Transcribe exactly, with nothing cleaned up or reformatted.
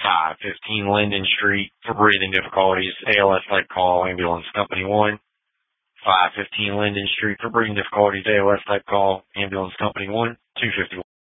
five fifteen Linden Street for breathing difficulties, A L S type call, ambulance company one. five fifteen Linden Street for breathing difficulties, A L S type call, ambulance company one. two fifty-one